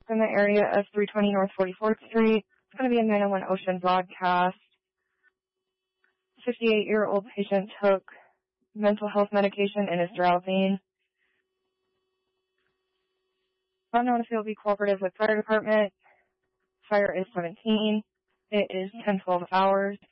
in the area of 320 North 44th Street. It's going to be a 901 Ocean broadcast. 58-year-old patient took mental health medication and is drowsing. Unknown if he'll be cooperative with fire department. Fire is 17. It is 10:12 hours.